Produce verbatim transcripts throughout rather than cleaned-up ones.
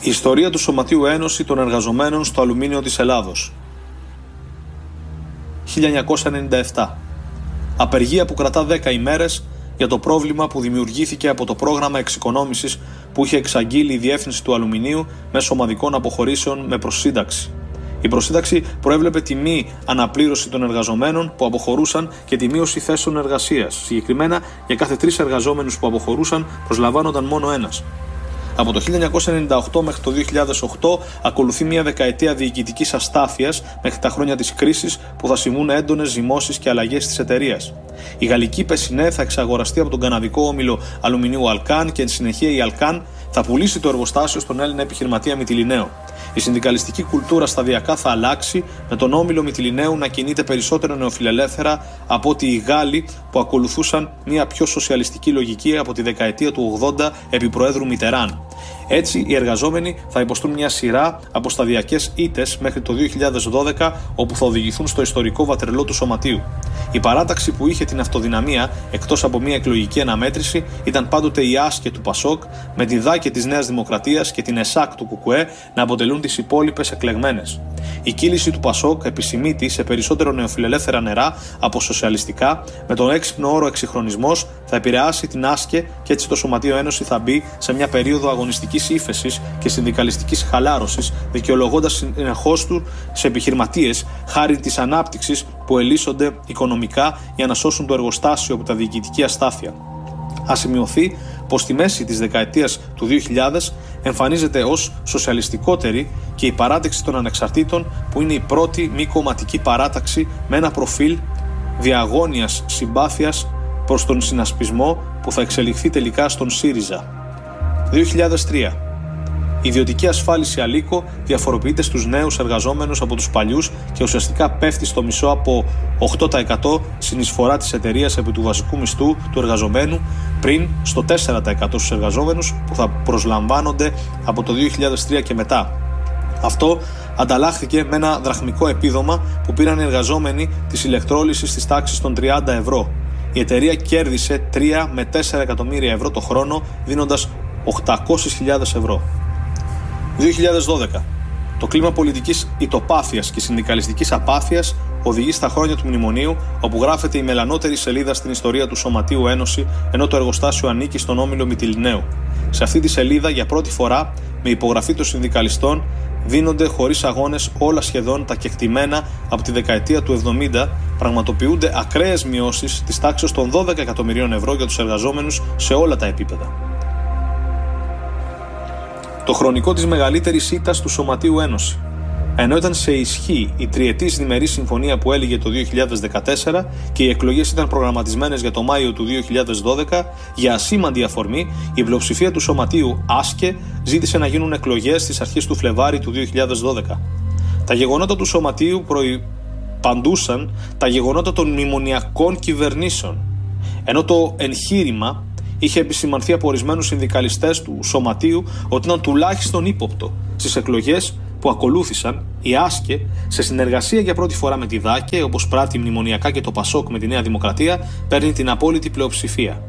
Η ιστορία του Σωματείου Ένωση των Εργαζομένων στο Αλουμίνιο της Ελλάδος. χίλια εννιακόσια ενενήντα επτά. Απεργία που κρατά δέκα ημέρες για το πρόβλημα που δημιουργήθηκε από το πρόγραμμα εξοικονόμησης που είχε εξαγγείλει η διεύθυνση του αλουμινίου μέσω ομαδικών αποχωρήσεων με προσύνταξη. Η προσύνταξη προέβλεπε τη μη αναπλήρωση των εργαζομένων που αποχωρούσαν και τη μείωση θέσεων εργασίας. Συγκεκριμένα, για κάθε τρεις εργαζόμενους που αποχωρούσαν, προσλαμβάνονταν μόνο ένας. Από το χίλια εννιακόσια ενενήντα οκτώ μέχρι το δύο χιλιάδες οκτώ ακολουθεί μια δεκαετία διοικητικής αστάθειας μέχρι τα χρόνια της κρίσης που θα συμβούν έντονες ζυμώσεις και αλλαγές της εταιρείας. Η γαλλική Πεσινέ θα εξαγοραστεί από τον καναδικό όμιλο αλουμινίου Αλκάν και εν συνεχεία η Αλκάν θα πουλήσει το εργοστάσιο στον Έλληνα επιχειρηματία Μυτιληναίο. Η συνδικαλιστική κουλτούρα σταδιακά θα αλλάξει, με τον όμιλο Μυτιληναίου να κινείται περισσότερο νεοφιλελεύθερα από ότι οι Γάλλοι που ακολουθούσαν μια πιο σοσιαλιστική λογική από τη δεκαετία του ογδόντα επί Προέδρου Μιτεράν. Έτσι, οι εργαζόμενοι θα υποστούν μια σειρά από σταδιακές ήττες μέχρι το δύο χιλιάδες δώδεκα, όπου θα οδηγηθούν στο ιστορικό βατρελό του Σωματείου. Η παράταξη που είχε την αυτοδυναμία, εκτός από μια εκλογική αναμέτρηση, ήταν πάντοτε η Άσκε του Πασόκ, με τη Δάκε της Νέας Δημοκρατίας και την ΕΣΑΚ του Κουκουέ να αποτελούν τις υπόλοιπες εκλεγμένες. Η κύληση του Πασόκ επισημείται σε περισσότερο νεοφιλελεύθερα νερά από σοσιαλιστικά, με τον έξυπνο όρο εξυγχρονισμός θα επηρεάσει την Άσκε και έτσι το Σωματείο Ένωση θα μπει σε μια περίοδο αγωνιστικής ύφεσης και συνδικαλιστικής χαλάρωσης, δικαιολογώντας συνεχώς του σε επιχειρηματίες χάρη της ανάπτυξης που ελίσσονται οικονομικά για να σώσουν το εργοστάσιο από τα διοικητική αστάθεια. Ας σημειωθεί πως στη μέση της δεκαετίας του δύο χιλιάδες εμφανίζεται ως σοσιαλιστικότερη και η παράταξη των ανεξαρτήτων, που είναι η πρώτη μη κομματική παράταξη με ένα προφίλ διαγώνιας συμπάθειας προς τον συνασπισμό που θα εξελιχθεί τελικά στον ΣΥΡΙΖΑ. δύο χιλιάδες τρία. Η ιδιωτική ασφάλιση Αλίκο διαφοροποιείται στους νέους εργαζόμενους από τους παλιούς και ουσιαστικά πέφτει στο μισό από οκτώ τοις εκατό συνεισφορά της εταιρείας επί του βασικού μισθού του εργαζομένου, πριν στο τέσσερα τοις εκατό στους εργαζόμενους που θα προσλαμβάνονται από το δύο χιλιάδες τρία και μετά. Αυτό ανταλλάχθηκε με ένα δραχμικό επίδομα που πήραν οι εργαζόμενοι της ηλεκτρόλυσης της τάξης των τριάντα ευρώ. Η εταιρεία κέρδισε τρία με τέσσερα εκατομμύρια ευρώ το χρόνο, δίνοντας οκτακόσιες χιλιάδες ευρώ. δύο χιλιάδες δώδεκα. Το κλίμα πολιτικής ητοπάθειας και συνδικαλιστικής απάθειας οδηγεί στα χρόνια του μνημονίου, όπου γράφεται η μελανότερη σελίδα στην ιστορία του Σωματείου Ένωση, ενώ το εργοστάσιο ανήκει στον όμιλο Μυτιληναίου. Σε αυτή τη σελίδα, για πρώτη φορά, με υπογραφή των συνδικαλιστών, δίνονται χωρίς αγώνες όλα σχεδόν τα κεκτημένα από τη δεκαετία του εβδομήντα, πραγματοποιούνται ακραίες μειώσεις της τάξης των δώδεκα εκατομμυρίων ευρώ για τους εργαζόμενους σε όλα τα επίπεδα. Το χρονικό της μεγαλύτερης ήττας του Σωματείου Ένωση. Ενώ ήταν σε ισχύ η τριετής διμερή συμφωνία που έλυγε το δύο χιλιάδες δεκατέσσερα και οι εκλογές ήταν προγραμματισμένες για το Μάιο του δύο χιλιάδες δώδεκα, για ασήμαντη αφορμή, η πλειοψηφία του Σωματείου Άσκε ζήτησε να γίνουν εκλογές στις αρχές του Φλεβάρι του δύο χιλιάδες δώδεκα. Τα γεγονότα του Σωματείου προϋπαντούσαν τα γεγονότα των μνημονιακών κυβερνήσεων, ενώ το εγχείρημα είχε επισημανθεί από ορισμένους συνδικαλιστές του Σωματείου ότι ήταν τουλάχιστον ύποπτο στις εκλογές που ακολούθησαν. Η Άσκε, σε συνεργασία για πρώτη φορά με τη Δάκε, όπως πράττει μνημονιακά και το Πασόκ με τη Νέα Δημοκρατία, παίρνει την απόλυτη πλειοψηφία.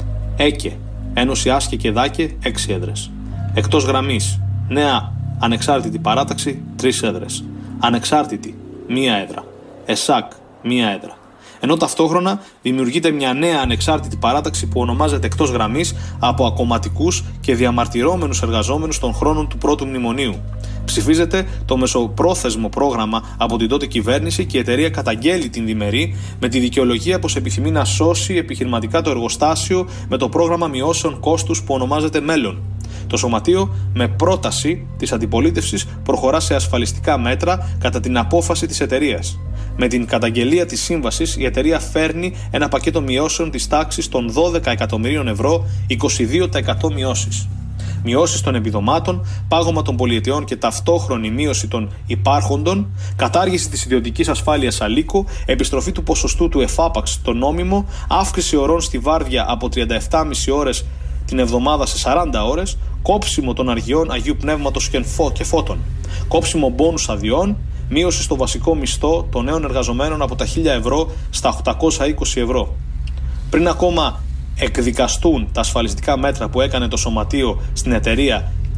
ΕΚΕ, Ένωση Άσκε και Δάκε, έξι έδρες. Εκτός γραμμής, Νέα Ανεξάρτητη Παράταξη, τρεις έδρες. Ανεξάρτητη, μία έδρα. ΕΣΑΚ, μία έδρα. Ενώ ταυτόχρονα δημιουργείται μια νέα ανεξάρτητη παράταξη που ονομάζεται εκτός γραμμής από ακομματικούς και διαμαρτυρόμενους εργαζόμενους των χρόνων του πρώτου μνημονίου. Ψηφίζεται το μεσοπρόθεσμο πρόγραμμα από την τότε κυβέρνηση και η εταιρεία καταγγέλει την διμερή με τη δικαιολογία πως επιθυμεί να σώσει επιχειρηματικά το εργοστάσιο με το πρόγραμμα μειώσεων κόστους που ονομάζεται Μέλλον. Το Σωματείο, με πρόταση της αντιπολίτευσης, προχωρά σε ασφαλιστικά μέτρα κατά την απόφαση της εταιρείας. Με την καταγγελία της σύμβασης, η εταιρεία φέρνει ένα πακέτο μειώσεων της τάξης των δώδεκα εκατομμυρίων ευρώ, είκοσι δύο τοις εκατό μειώσεις. Μειώσεις των επιδομάτων, πάγωμα των πολυετειών και ταυτόχρονη μείωση των υπάρχοντων, κατάργηση της ιδιωτικής ασφάλειας Αλίκο, επιστροφή του ποσοστού του εφάπαξ στο νόμιμο, αύξηση ωρών στη βάρδια από τριάντα επτά κόμμα πέντε ώρες την εβδομάδα σε σαράντα ώρες, κόψιμο των αργιών Αγίου Πνεύματος και Φώτων, κόψιμο μπόνους αδειών, μείωση στο βασικό μισθό των νέων εργαζομένων από τα χίλια ευρώ στα οκτακόσια είκοσι ευρώ. Πριν ακόμα εκδικαστούν τα ασφαλιστικά μέτρα που έκανε το Σωματείο στην εταιρεία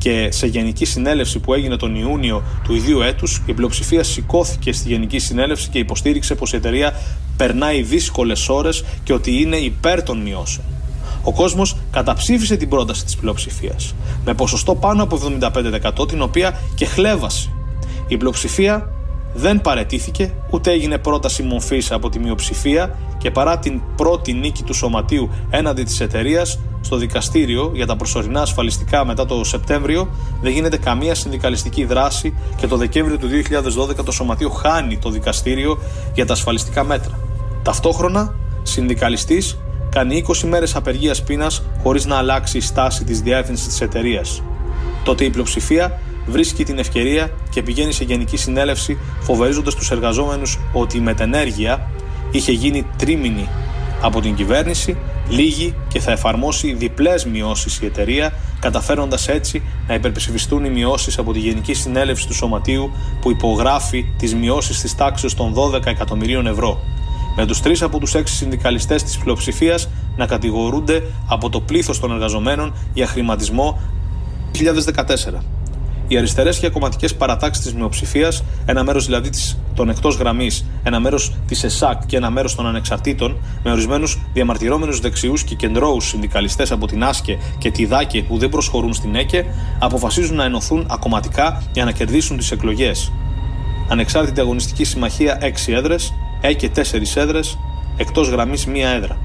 και σε Γενική Συνέλευση που έγινε τον Ιούνιο του ιδίου έτους, η πλειοψηφία σηκώθηκε στη Γενική Συνέλευση και υποστήριξε πως η εταιρεία περνάει δύσκολες ώρες και ότι είναι υπέρ των μειώσεων. Ο κόσμος καταψήφισε την πρόταση της πλειοψηφίας με ποσοστό πάνω από εβδομήντα πέντε τοις εκατό, την οποία και χλέβασε. Η πλειοψηφία δεν παραιτήθηκε, ούτε έγινε πρόταση μορφής από τη μειοψηφία και παρά την πρώτη νίκη του Σωματείου έναντι της εταιρείας στο δικαστήριο για τα προσωρινά ασφαλιστικά μετά το Σεπτέμβριο, δεν γίνεται καμία συνδικαλιστική δράση και το Δεκέμβριο του δύο χιλιάδες δώδεκα το Σωματείο χάνει το δικαστήριο για τα ασφαλιστικά μέτρα. Ταυτόχρονα, συνδικαλιστής κάνει είκοσι μέρες απεργίας πείνας χωρίς να αλλάξει η στάση της διεύθυνσης της εταιρείας. Τότε η πλειοψηφία βρίσκει την ευκαιρία και πηγαίνει σε Γενική Συνέλευση, φοβερίζοντας τους εργαζόμενους ότι η μετενέργεια είχε γίνει τρίμηνη από την κυβέρνηση, λίγη και θα εφαρμόσει διπλές μειώσεις η εταιρεία, καταφέροντας έτσι να υπερψηφιστούν οι μειώσεις από τη Γενική Συνέλευση του Σωματείου που υπογράφει τις μειώσεις της τάξης των δώδεκα εκατομμυρίων ευρώ. Με τους τρεις από τους έξι συνδικαλιστές της πλειοψηφίας να κατηγορούνται από το πλήθος των εργαζομένων για χρηματισμό δύο χιλιάδες δεκατέσσερα. Οι αριστερές και κομματικές παρατάξεις της μειοψηφίας, ένα μέρος δηλαδή των εκτός γραμμής, ένα μέρος της ΕΣΑΚ και ένα μέρος των ανεξαρτήτων, με ορισμένους διαμαρτυρόμενους δεξιούς και κεντρώους συνδικαλιστές από την ΆΣΚΕ και τη ΔΑΚΕ που δεν προσχωρούν στην ΕΚΕ, αποφασίζουν να ενωθούν ακομματικά για να κερδίσουν τις εκλογές. Ανεξάρτητη Αγωνιστική Συμμαχία έξι έδρες, ΕΚΕ τέσσερις έδρες, εκτός γραμμής μία έδρα.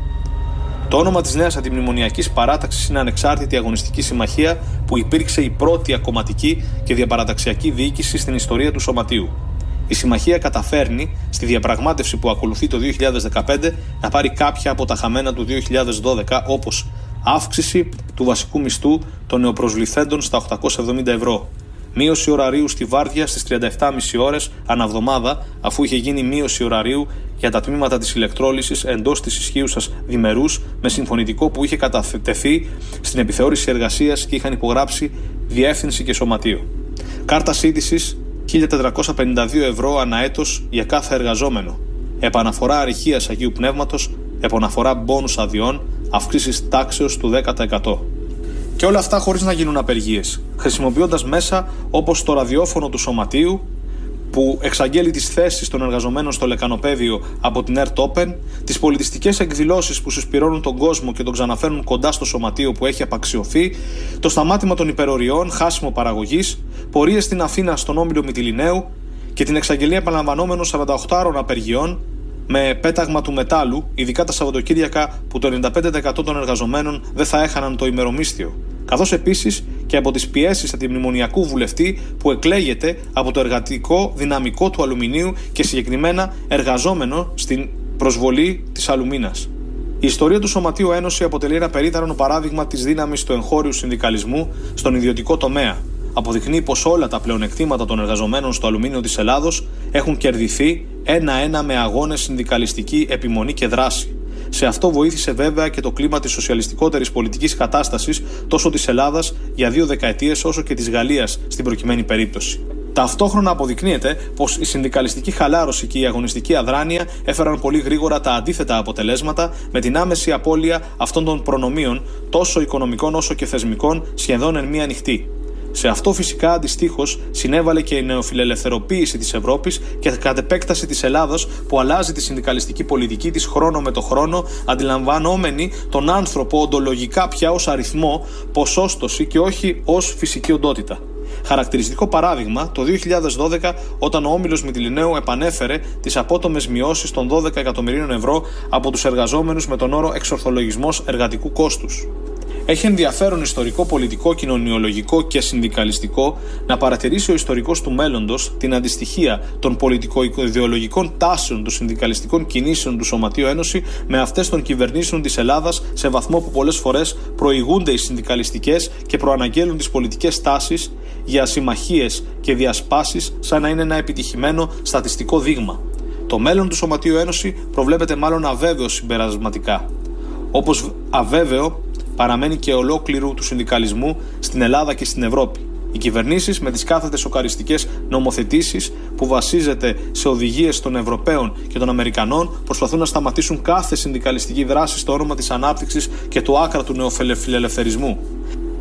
Το όνομα της νέας αντιμνημονιακής παράταξης είναι Ανεξάρτητη Αγωνιστική Συμμαχία, που υπήρξε η πρώτη ακομματική και διαπαραταξιακή διοίκηση στην ιστορία του Σωματείου. Η συμμαχία καταφέρνει, στη διαπραγμάτευση που ακολουθεί το δύο χιλιάδες δεκαπέντε, να πάρει κάποια από τα χαμένα του δύο χιλιάδες δώδεκα, όπως αύξηση του βασικού μισθού των νεοπροσληφθέντων στα οκτακόσια εβδομήντα ευρώ, μείωση ωραρίου στη βάρδια στις τριάντα επτά και μισή ώρες αναβδομάδα, αφού είχε γίνει μείωση ωραρίου για τα τμήματα της ηλεκτρόλυσης εντός της ισχύουσας διμερούς, με συμφωνητικό που είχε καταθεθεί στην επιθεώρηση εργασίας και είχαν υπογράψει διεύθυνση και σωματείο. Κάρτα σύντησης χίλια τετρακόσια πενήντα δύο ευρώ ανά έτος για κάθε εργαζόμενο. Επαναφορά αριχείας Αγίου Πνεύματος, επαναφορά μπόνους αδειών, αυξήσεις τάξεως του δέκα τοις εκατό. Και όλα αυτά χωρίς να γίνουν απεργίες, χρησιμοποιώντας μέσα όπως το ραδιόφωνο του Σωματείου, που εξαγγέλει τις θέσεις των εργαζομένων στο λεκανοπέδιο από την Airtopen, τις πολιτιστικές εκδηλώσεις που συσπηρώνουν τον κόσμο και τον ξαναφέρνουν κοντά στο Σωματείο που έχει απαξιωθεί, το σταμάτημα των υπεροριών, χάσιμο παραγωγής, πορείες στην Αθήνα στον Όμιλο Μυτιληναίου και την εξαγγελία επαναλαμβανόμενων σαράντα οκτώ ώρων απεργιών με πέταγμα του μετάλλου, ειδικά τα Σαββατοκύριακα που το ενενήντα πέντε τοις εκατό των εργαζομένων δεν θα έχαναν το ημερομίσθιο. Καθώς επίσης και από τις πιέσεις αντιμνημονιακού βουλευτή που εκλέγεται από το εργατικό δυναμικό του αλουμινίου και συγκεκριμένα εργαζόμενο στην προσβολή της αλουμίνας. Η ιστορία του Σωματείου Ένωση αποτελεί ένα περίτρανο παράδειγμα της δύναμης του εγχώριου συνδικαλισμού στον ιδιωτικό τομέα. Αποδεικνύει πως όλα τα πλεονεκτήματα των εργαζομένων στο αλουμίνιο της Ελλάδος έχουν κερδιθεί ένα-ένα με αγώνες, συνδικαλιστική επιμονή και δράση. Σε αυτό βοήθησε βέβαια και το κλίμα της σοσιαλιστικότερης πολιτικής κατάστασης τόσο της Ελλάδας για δύο δεκαετίες όσο και της Γαλλίας στην προκειμένη περίπτωση. Ταυτόχρονα αποδεικνύεται πως η συνδικαλιστική χαλάρωση και η αγωνιστική αδράνεια έφεραν πολύ γρήγορα τα αντίθετα αποτελέσματα, με την άμεση απώλεια αυτών των προνομίων, τόσο οικονομικών όσο και θεσμικών, σχεδόν εν μία νυχτή. Σε αυτό φυσικά αντιστοίχως συνέβαλε και η νεοφιλελευθεροποίηση της Ευρώπης και κατ' επέκταση της Ελλάδας, που αλλάζει τη συνδικαλιστική πολιτική της χρόνο με το χρόνο, αντιλαμβανόμενη τον άνθρωπο οντολογικά πια ως αριθμό, ποσόστοση και όχι ως φυσική οντότητα. Χαρακτηριστικό παράδειγμα το δύο χιλιάδες δώδεκα, όταν ο Όμιλος Μυτιληναίου επανέφερε τις απότομες μειώσεις των δώδεκα εκατομμυρίων ευρώ από τους εργαζόμενους με τον όρο εξορθολογισμός εργατικού κόστους. Έχει ενδιαφέρον ιστορικό, πολιτικό, κοινωνιολογικό και συνδικαλιστικό να παρατηρήσει ο ιστορικός του μέλλοντος την αντιστοιχία των πολιτικο-ιδεολογικών τάσεων των συνδικαλιστικών κινήσεων του Σωματείου Ένωση με αυτές των κυβερνήσεων της Ελλάδας, σε βαθμό που πολλές φορές προηγούνται οι συνδικαλιστικές και προαναγγέλουν τις πολιτικές τάσεις για συμμαχίες και διασπάσεις σαν να είναι ένα επιτυχημένο στατιστικό δείγμα. Το μέλλον του Σωματείου Ένωση προβλέπεται μάλλον αβέβαιο συμπερασματικά. Όπως αβέβαιο παραμένει και ολόκληρου του συνδικαλισμού στην Ελλάδα και στην Ευρώπη. Οι κυβερνήσεις με τις κάθετες σοκαριστικές νομοθετήσεις που βασίζεται σε οδηγίες των Ευρωπαίων και των Αμερικανών προσπαθούν να σταματήσουν κάθε συνδικαλιστική δράση στο όνομα της ανάπτυξης και του άκρα του νεοφιλελευθερισμού.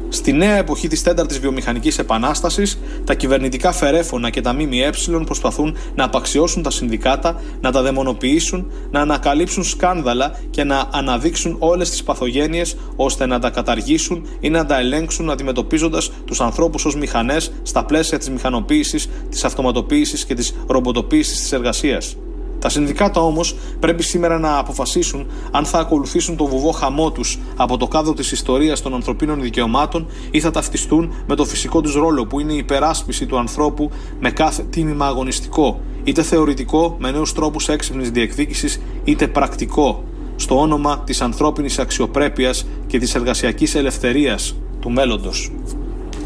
Στη νέα εποχή της τέταρτης βιομηχανικής επανάστασης, τα κυβερνητικά φερέφωνα και τα ΜΜΕ προσπαθούν να απαξιώσουν τα συνδικάτα, να τα δαιμονοποιήσουν, να ανακαλύψουν σκάνδαλα και να αναδείξουν όλες τις παθογένειες, ώστε να τα καταργήσουν ή να τα ελέγξουν, αντιμετωπίζοντας τους ανθρώπους ως μηχανές στα πλαίσια της μηχανοποίησης, της αυτοματοποίησης και της ρομποτοποίησης της εργασίας. Τα συνδικάτα όμως πρέπει σήμερα να αποφασίσουν αν θα ακολουθήσουν το βουβό χαμό τους από το κάδο της ιστορίας των ανθρωπίνων δικαιωμάτων ή θα ταυτιστούν με το φυσικό τους ρόλο, που είναι η υπεράσπιση του ανθρώπου με κάθε τίμημα αγωνιστικό, είτε θεωρητικό με νέους τρόπους έξυπνης διεκδίκησης, είτε πρακτικό, στο όνομα της ανθρώπινης αξιοπρέπειας και της εργασιακής ελευθερίας του μέλλοντος.